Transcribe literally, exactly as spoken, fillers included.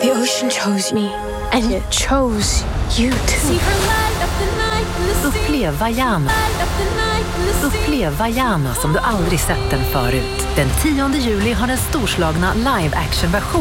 The ocean chose me, and it chose you too. Upplev Vaiana. Upplev Vaiana som du aldrig sett den förut. Den tionde juli har den storslagna live-action-version